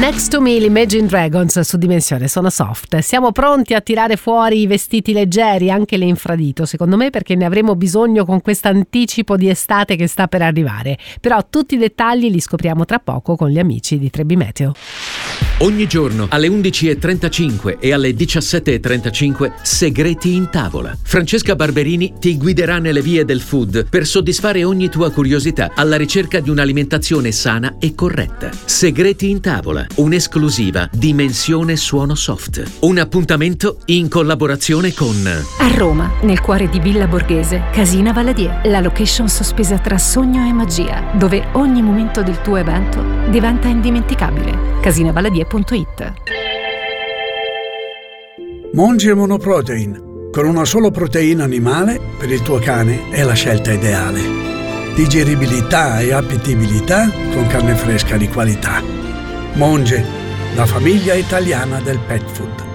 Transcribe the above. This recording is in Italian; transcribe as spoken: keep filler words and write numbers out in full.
Next to Me, l'Imagine Dragons su Dimensione, sono soft. Siamo pronti a tirare fuori i vestiti leggeri, anche le infradito, secondo me, perché ne avremo bisogno con questo anticipo di estate che sta per arrivare. Però tutti i dettagli li scopriamo tra poco con gli amici di tre B Meteo. Ogni giorno alle undici e trentacinque e alle diciassette e trentacinque Segreti in tavola. Francesca Barberini ti guiderà nelle vie del food per soddisfare ogni tua curiosità alla ricerca di un'alimentazione sana e corretta. Segreti in tavola, un'esclusiva Dimensione Suono Soft. Un appuntamento in collaborazione con A Roma, nel cuore di Villa Borghese, Casina Valadier, la location sospesa tra sogno e magia, dove ogni momento del tuo evento diventa indimenticabile. casina valadier punto it. Monge Monoprotein. Con una sola proteina animale per il tuo cane è la scelta ideale. Digeribilità e appetibilità con carne fresca di qualità. Monge, la famiglia italiana del pet food.